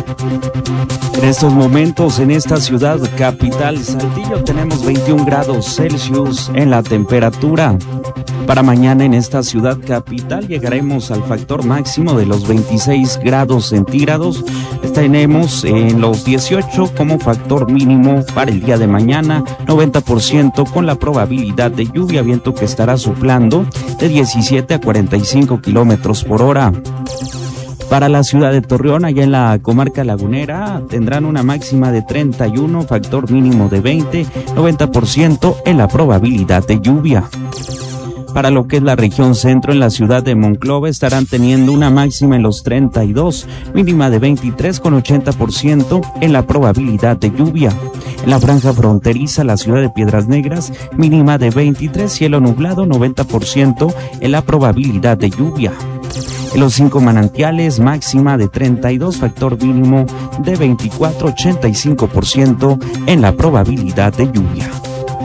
En estos momentos en esta ciudad capital Saltillo tenemos 21 grados Celsius en la temperatura. Para mañana en esta ciudad capital llegaremos al factor máximo de los 26 grados centígrados. Tenemos en los 18 como factor mínimo para el día de mañana, 90% con la probabilidad de lluvia, viento que estará soplando de 17 a 45 kilómetros por hora. Para la ciudad de Torreón, allá en la comarca lagunera, tendrán una máxima de 31, factor mínimo de 20, 90% en la probabilidad de lluvia. Para lo que es la región centro, en la ciudad de Monclova estarán teniendo una máxima en los 32, mínima de 23 con 80% en la probabilidad de lluvia. En la franja fronteriza, la ciudad de Piedras Negras, mínima de 23, cielo nublado, 90% en la probabilidad de lluvia. En los 5 manantiales, máxima de 32, factor mínimo de 24, 85% en la probabilidad de lluvia.